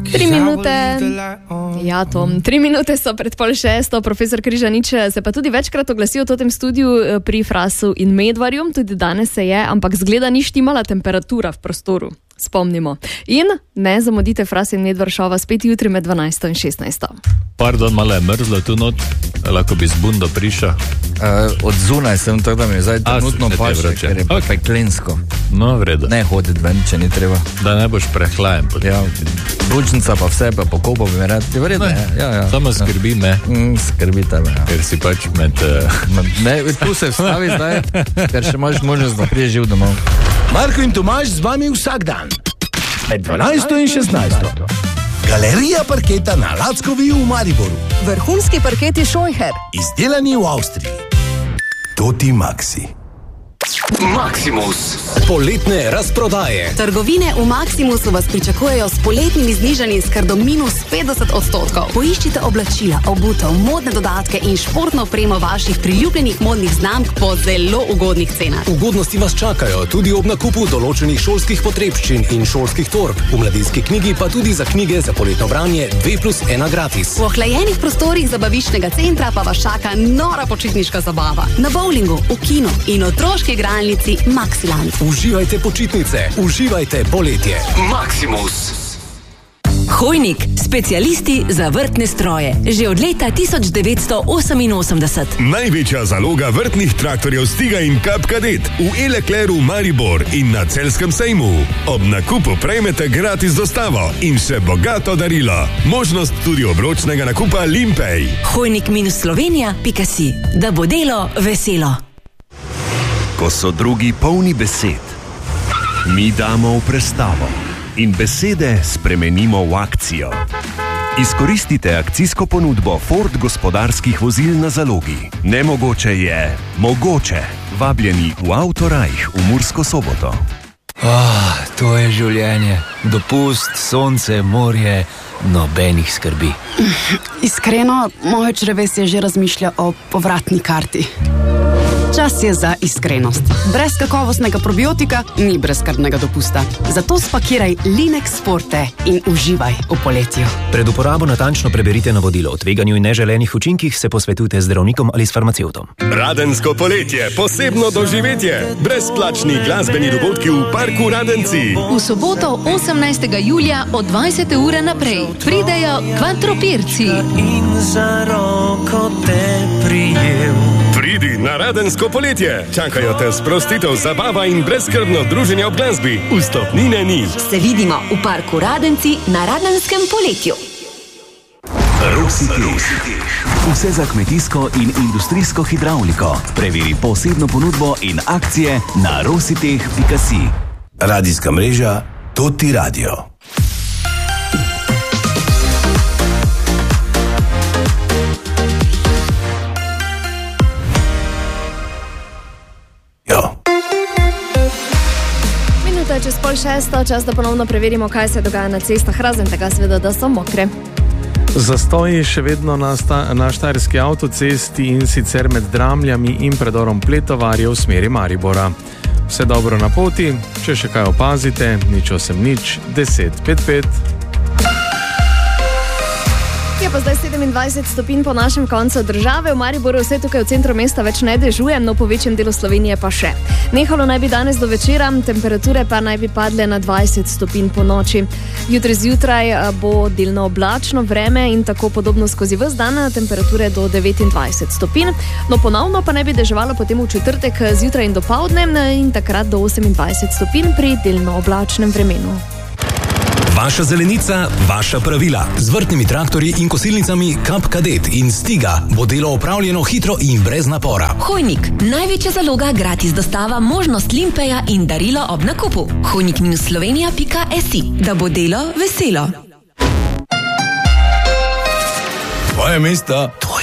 3 minute. Ja, Tom, 3 minute so pred 5:30. Profesor Križanič se pa tudi večkrat oglasil v tem studiu pri Frasu in Medvarju. Tudi danes se je, ampak zgleda ni štimala temperatura v prostoru. Spomnimo. In ne zamudite Fras in Medvar šova spet jutri med 12 in 16. Pardon, malo je mrzlo tu noč, lahko bi z bundo prišel. Od zunaj sem, tako da mi je zdaj trenutno paše, ker je peklensko. No, v redu. Ne hoditi ven, če ni treba. Da ne boš prehlajen. Ja, ručnica pa vse, pa pokopal bi me rad. Je vredno, ja. Samo skrbi me. Skrbi tebe, ja. Ker si pač med... Ne, tu se vstavi zdaj, ker še imaš možnost, da priješ živ domov. Marko in Tomaž z vami vsak dan. Med 12 in 16. Galerija parketa na Lackovi v Mariboru. Vrhunski parketi Scheucher. Izdelani v Avstriji. Toti Maxi. Maximus. Poletne razprodaje. Trgovine v Maximusu vas pričakujejo s poletnimi znižanji skar do -50%. Poiščite oblačila, obutev, modne dodatke in športno opremo vaših priljubljenih modnih znamk po zelo ugodnih cenah. Ugodnosti vas čakajo tudi ob nakupu določenih šolskih potrebščin in šolskih torb. V mladinski knjigi pa tudi za knjige za poletno branje 2+1 gratis. V ohlajenih prostorih zabaviščnega centra pa vas čaka nora počitniška zabava. Na bowlingu, v kinu in otroški igralnici Maxiland. Uživajte počitnice, uživajte poletje. Maximus. Hojnik, specialisti za vrtne stroje. Že od leta 1988. Največja zaloga vrtnih traktorjev Stiga in Cup Cadet v E-Leclercu Maribor in na Celjskem sejmu. Ob nakupu prejmete gratis dostavo in še bogato darilo. Možnost tudi obročnega nakupa Limpej. Hojnik-slovenija.si. Da bo delo veselo. Ko so drugi polni besed, mi damo v prestavo in besede spremenimo v akcijo. Izkoristite akcijsko ponudbo Ford gospodarskih vozil na zalogi. Nemogoče je mogoče. Vabljeni v Autorajh v Mursko Soboto. To je življenje. Dopust, sonce, morje, nobenih skrbi. Iskreno, moje črevesje že razmišlja o povratni karti. Čas je za iskrenost. Brez kakovostnega probiotika ni brezskrbnega dopusta. Zato spakiraj Linex Forte in uživaj v poletju. Pred uporabo natančno preberite navodilo. O tveganju in neželenih učinkih se posvetujte z zdravnikom ali s farmacevtom. Radensko poletje, posebno doživetje. Brezplačni glasbeni dogodki v Parku Radenci. V soboto 18. julija od 20. ure naprej pridejo Kvantropirci. In za roko te prijel. Pridi na Radensko poletje. Čakajo te sprostitev, zabava in brezskrbno druženje ob glasbi. Vstopnine ni. Se vidimo v Parku Radenci na Radenskem poletju. Rositeh. Vse za kmetijsko in industrijsko hidravliko. Preveri posebno ponudbo in akcije na rositeh.si. Radijska mreža Toti Radio. Čez 5:30, čas, da ponovno preverimo, kaj se dogaja na cestah, razen tega seveda, da so mokre. Zastoji še vedno na Štajerski avtocesti in sicer med Dramljami in predorom Pletovarje v smeri Maribora. Vse dobro na poti, če še kaj opazite, 080 10 55. Je pa zdaj 27 stopinj po našem koncu države. V Mariboru vse tukaj v centru mesta več ne dežuje, no po večjem delu Slovenije pa še. Nehalo naj bi danes do večera, temperature pa naj bi padle na 20 stopinj po noči. Jutri zjutraj bo delno oblačno vreme in tako podobno skozi ves dan, temperature do 29 stopinj. No ponovno pa naj bi deževalo potem v četrtek zjutraj in dopoldne in takrat do 28 stopinj pri delno oblačnem vremenu. Vaša zelenica, vaša pravila. Z vrtnimi traktorji in kosilnicami Cup Cadet in Stiga bo delo opravljeno hitro in brez napora. Hojnik, največja zaloga, gratis dostava, možnost Limpeja in darilo ob nakupu. Hojnik-slovenija.si. Da bo delo veselo. Tvoje mesto, tvoje